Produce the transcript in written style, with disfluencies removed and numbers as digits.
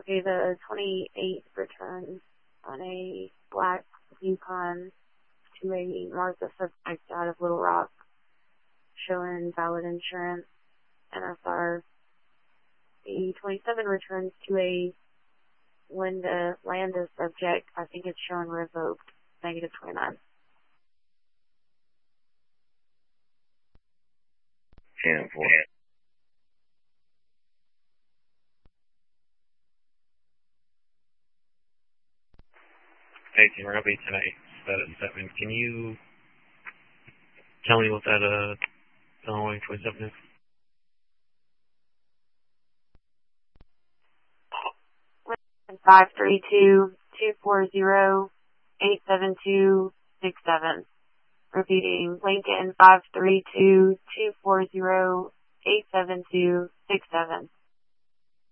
Okay, the 28 returns on a black Yukon to a Mazda suspect out of Little Rock, showing valid insurance, NSR. The 27 returns to a Landa subject. I think it's showing revoked, negative 29. 10-4. Hey, Team Robbie, tonight, set at 7. Can you tell me what that, Illinois 27 is? Five 532-240-87267. Repeating, Lincoln 532-240-87267.